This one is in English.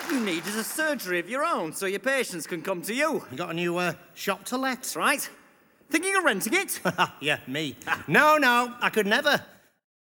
What you need is a surgery of your own, so your patients can come to you. You got a new shop to let? That's right. Thinking of renting it? Yeah, me. No, I could never.